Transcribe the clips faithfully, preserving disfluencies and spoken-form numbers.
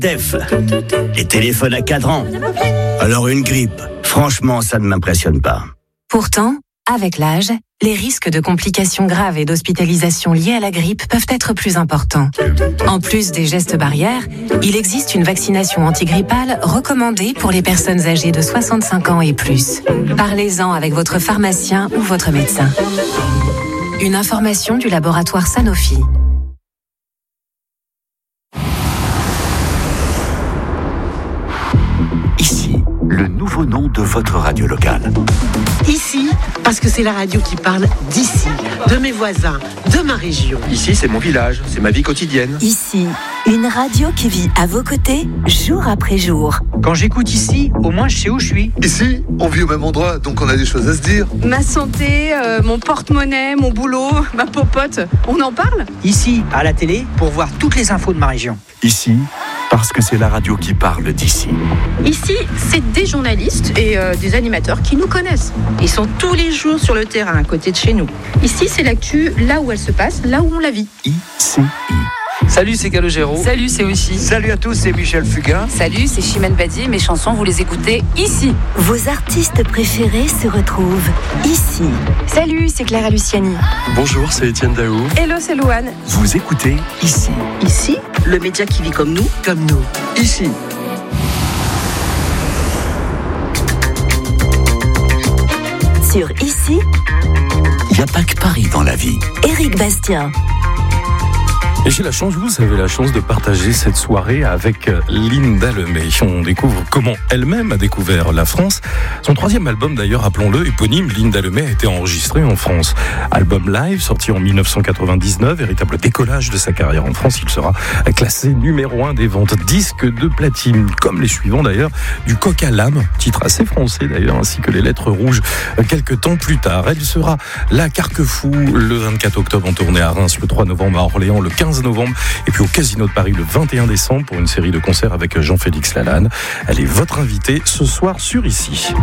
Def, les téléphones à cadran. Alors une grippe, franchement, ça ne m'impressionne pas. Pourtant, avec l'âge, les risques de complications graves et d'hospitalisation liées à la grippe peuvent être plus importants. En plus des gestes barrières, il existe une vaccination antigrippale recommandée pour les personnes âgées de soixante-cinq ans et plus. Parlez-en avec votre pharmacien ou votre médecin. Une information du laboratoire Sanofi. Ici, le nouveau nom de votre radio locale. Ici, parce que c'est la radio qui parle d'ici, de mes voisins, de ma région. Ici, c'est mon village, c'est ma vie quotidienne. Ici, une radio qui vit à vos côtés, jour après jour. Quand j'écoute ici, au moins je sais où je suis. Ici, on vit au même endroit, donc on a des choses à se dire. Ma santé, euh, mon porte-monnaie, mon boulot, ma popote, on en parle ? Ici, à la télé, pour voir toutes les infos de ma région. Ici, parce que c'est la radio qui parle d'ici. Ici, c'est des journalistes et euh, des animateurs qui nous connaissent. Ils sont tous les jours sur le terrain, à côté de chez nous. Ici, c'est l'actu, là où elle se passe, là où on la vit. I C I. Salut, c'est Calogero. Salut, c'est Oishi. Salut à tous, c'est Michel Fugain. Salut, c'est Chimène Badi. Mes chansons, vous les écoutez ici. Vos artistes préférés se retrouvent ici. Salut, c'est Clara Luciani. Bonjour, c'est Étienne Daou. Hello, c'est Louane. Vous écoutez ici. Ici, le média qui vit comme nous, comme nous. Ici. Sur Ici, il n'y a pas que Paris dans la vie. Éric Bastien. Et j'ai la chance, vous avez la chance de partager cette soirée avec Linda Lemay. On découvre comment elle-même a découvert la France. Son troisième album d'ailleurs, appelons-le, éponyme, Linda Lemay, a été enregistré en France. Album live, sorti en dix-neuf cent quatre-vingt-dix-neuf, véritable décollage de sa carrière en France. Il sera classé numéro un des ventes, disque de platine, comme les suivants d'ailleurs, du Coq à l'âme, titre assez français d'ailleurs, ainsi que les Lettres rouges, quelques temps plus tard. Elle sera la Carquefou le vingt-quatre octobre en tournée à Reims, le trois novembre à Orléans, le quinze novembre, et puis au Casino de Paris le vingt et un décembre pour une série de concerts avec Jean-Félix Lalanne. Elle est votre invitée ce soir sur Ici.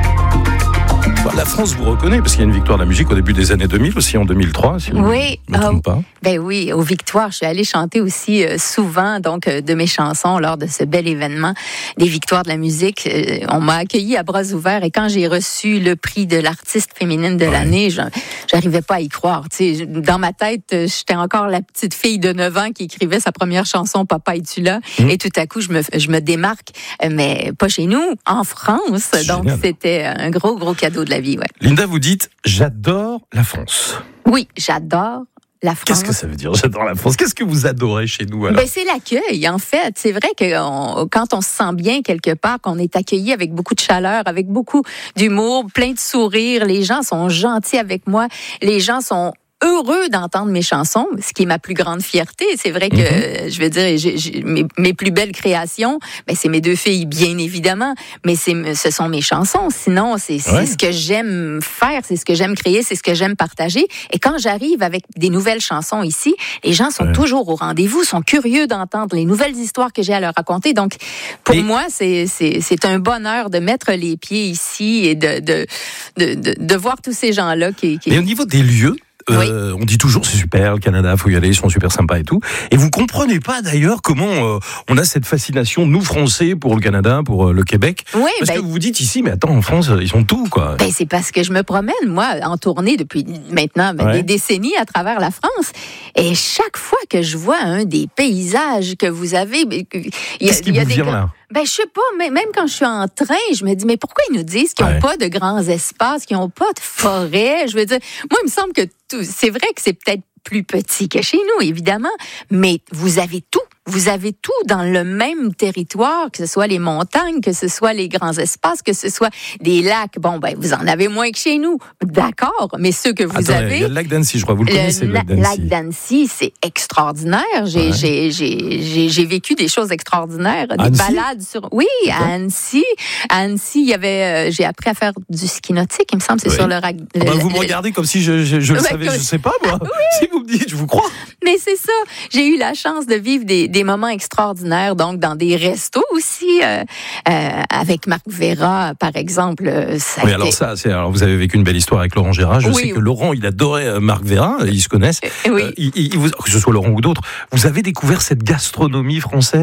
La France vous reconnaît parce qu'il y a une victoire de la musique au début des années deux mille, aussi en deux mille trois, si oui, je ne me trompe pas. Ben oui, aux victoires, je suis allée chanter aussi euh, souvent donc euh, de mes chansons lors de ce bel événement des victoires de la musique. Euh, on m'a accueilli à bras ouverts et quand j'ai reçu le prix de l'artiste féminine de ouais. l'année, je j'arrivais pas à y croire. Tu sais, dans ma tête, j'étais encore la petite fille de neuf ans qui écrivait sa première chanson Papa es-tu là mmh. et tout à coup je me je me démarque, mais pas chez nous, en France. Génial. Donc c'était un gros gros cadeau de la vie. Ouais. Linda, vous dites j'adore la France. Oui, j'adore la France. Qu'est-ce que ça veut dire, j'adore la France? Qu'est-ce que vous adorez chez nous alors? Ben, c'est l'accueil, en fait. C'est vrai que on, quand on se sent bien quelque part, qu'on est accueilli avec beaucoup de chaleur, avec beaucoup d'humour, plein de sourires, les gens sont gentils avec moi, les gens sont heureux d'entendre mes chansons, ce qui est ma plus grande fierté. C'est vrai que, mm-hmm. je veux dire, j'ai, j'ai, mes, mes plus belles créations, ben, c'est mes deux filles, bien évidemment, mais c'est, ce sont mes chansons. Sinon, c'est, c'est ouais. ce que j'aime faire, c'est ce que j'aime créer, c'est ce que j'aime partager. Et quand j'arrive avec des nouvelles chansons ici, les gens sont ouais. toujours au rendez-vous, sont curieux d'entendre les nouvelles histoires que j'ai à leur raconter. Donc, pour et... moi, c'est, c'est, c'est un bonheur de mettre les pieds ici et de, de, de, de, de voir tous ces gens-là qui... qui... Et au niveau des lieux, Euh, oui. on dit toujours c'est super, le Canada, faut y aller, ils sont super sympas et tout. Et vous comprenez pas d'ailleurs comment euh, on a cette fascination, nous Français, pour le Canada, pour euh, le Québec. Oui, parce ben, que vous vous dites ici, mais attends, en France, ils sont tout, quoi. Ben, c'est parce que je me promène, moi, en tournée depuis maintenant ben, ouais. des décennies à travers la France. Et chaque fois que je vois un des paysages que vous avez, il y a, Qu'est-ce qui il y a vous des vient là? Ben, je sais pas, mais même quand je suis en train, je me dis, mais pourquoi ils nous disent qu'ils n'ont ouais. pas de grands espaces, qu'ils n'ont pas de forêt? Je veux dire, moi, il me semble que tout, c'est vrai que c'est peut-être plus petit que chez nous, évidemment, mais vous avez tout. Vous avez tout dans le même territoire, que ce soit les montagnes, que ce soit les grands espaces, que ce soit des lacs. Bon, ben, vous en avez moins que chez nous. D'accord, mais ceux que vous Attends, avez... Il y a le lac d'Annecy, je crois. Vous le, le connaissez, le lac d'Annecy. Le lac d'Annecy, c'est extraordinaire. J'ai, ouais. j'ai, j'ai, j'ai, j'ai vécu des choses extraordinaires. Des Annecy? balades sur... Oui, à Annecy. À Annecy, il y avait... Euh, j'ai appris à faire du ski nautique, il me semble, c'est oui. sur le lac... Ah ben, vous me regardez comme si je, je, je le ouais, savais, comme... je sais pas, moi. Oui. Si vous me dites, je vous crois. Mais c'est ça. J'ai eu la chance de vivre des, des moments extraordinaires, donc dans des restos aussi, euh, euh, avec Marc Vera, par exemple. Ça oui, été... alors ça, c'est, alors vous avez vécu une belle histoire avec Laurent Gérard. Je oui, sais oui. que Laurent, il adorait Marc Vera, ils se connaissent. Oui. Euh, il, il, vous, que ce soit Laurent ou d'autres, vous avez découvert cette gastronomie française.